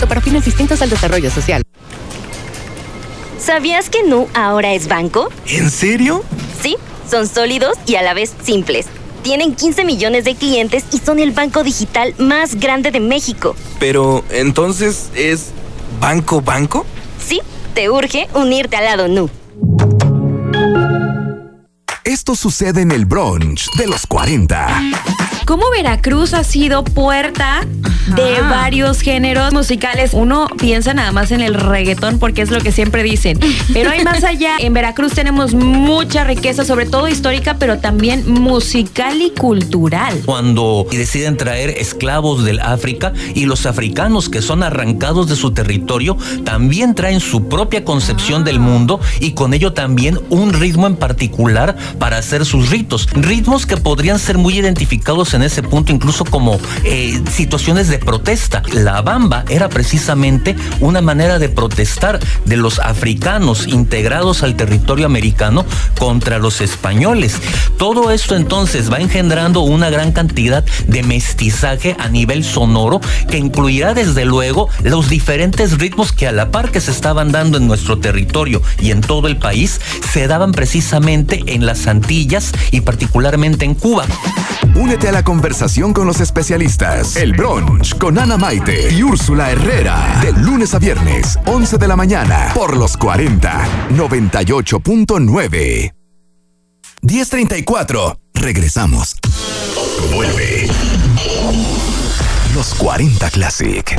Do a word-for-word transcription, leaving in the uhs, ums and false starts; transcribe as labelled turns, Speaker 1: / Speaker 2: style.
Speaker 1: Para fines distintos al desarrollo social.
Speaker 2: ¿Sabías que Nu ahora es banco?
Speaker 3: ¿En serio?
Speaker 2: Sí, son sólidos y a la vez simples. Tienen quince millones de clientes y son el banco digital más grande de México.
Speaker 3: Pero, ¿entonces es banco banco?
Speaker 2: Sí, te urge unirte al lado Nu.
Speaker 4: Esto sucede en el brunch de los cuarenta.
Speaker 5: ¿Cómo Veracruz ha sido puerta Ajá. de varios géneros musicales? Uno piensa nada más en el reggaetón porque es lo que siempre dicen. Pero hay más allá. En Veracruz tenemos mucha riqueza, sobre todo histórica, pero también musical y cultural.
Speaker 6: Cuando deciden traer esclavos del África y los africanos que son arrancados de su territorio también traen su propia concepción ah. del mundo y con ello también un ritmo en particular para hacer sus ritos. Ritmos que podrían ser muy identificados en ese punto incluso como eh, situaciones de protesta. La bamba era precisamente una manera de protestar de los africanos integrados al territorio americano contra los españoles. Todo esto entonces va engendrando una gran cantidad de mestizaje a nivel sonoro que incluirá desde luego los diferentes ritmos que a la par que se estaban dando en nuestro territorio y en todo el país se daban precisamente en las Antillas y particularmente en Cuba.
Speaker 4: Únete a la conversación con los especialistas. El brunch con Ana Maite y Úrsula Herrera. De lunes a viernes, once de la mañana. Por los cuarenta, noventa y ocho punto nueve. diez treinta y cuatro. Regresamos. Vuelve. Los cuarenta Classic.